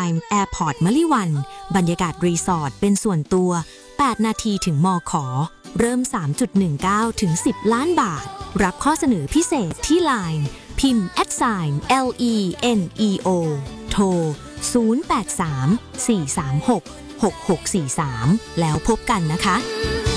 Prime Airport มะลิวันบรรยากาศรีสอร์ทเป็นส่วนตัว8 นาทีถึงมข.เริ่ม 3.19 ถึง 10 ล้านบาทรับข้อเสนอพิเศษที่ LINE พิมพ์ @LENEO โทร 083 436 6643 แล้วพบกันนะคะ